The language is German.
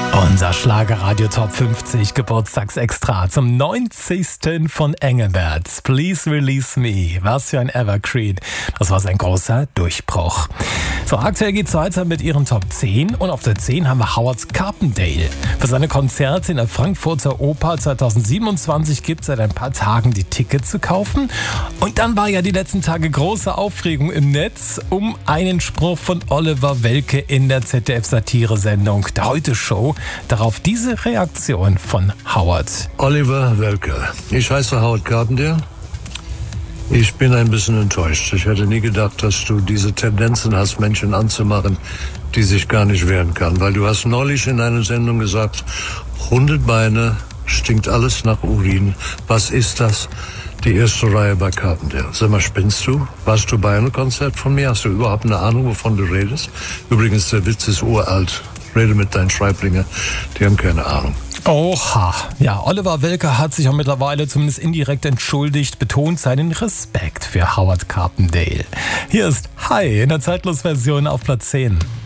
Unser Schlagerradio Top 50 Geburtstagsextra zum 90. von Engelbert. Please Release Me. Was für ein Evergreen. Das war sein großer Durchbruch. So, aktuell geht's weiter mit ihren Top 10 und auf der 10 haben wir Howard Carpendale. Für seine Konzerte in der Frankfurter Oper 2027 gibt es seit ein paar Tagen die Tickets zu kaufen. Und dann war ja die letzten Tage große Aufregung im Netz um einen Spruch von Oliver Welke in der ZDF-Satire-Sendung der Heute-Show. Darauf diese Reaktion von Howard. Oliver Welke. Ich heiße Howard Carpendale. Ich bin ein bisschen enttäuscht. Ich hätte nie gedacht, dass du diese Tendenzen hast, Menschen anzumachen, die sich gar nicht wehren kann. Weil du hast neulich in einer Sendung gesagt, Hundebeine, stinkt alles nach Urin. Was ist das? Die erste Reihe bei Carpendale. Sag mal, spinnst du? Warst du bei einem Konzert von mir? Hast du überhaupt eine Ahnung, wovon du redest? Übrigens, der Witz ist uralt. Rede mit deinen Schreiblingen, die haben keine Ahnung. Oha. Ja, Oliver Welke hat sich auch mittlerweile zumindest indirekt entschuldigt, betont seinen Respekt für Howard Carpendale. Hier ist Hi in der Zeitlos-Version auf Platz 10.